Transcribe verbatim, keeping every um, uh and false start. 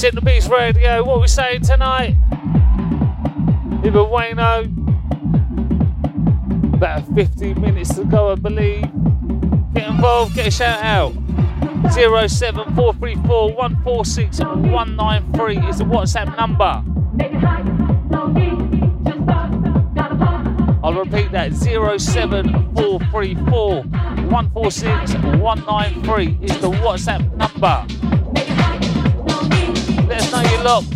Central Beats Radio. What are we saying tonight? Either Wayno. About fifteen minutes to go, I believe. Get involved, get a shout out. zero seven four three four one four six one nine three is the WhatsApp number. I'll repeat that, zero seven four three four one four six one nine three is the WhatsApp number. Let us know you're locked.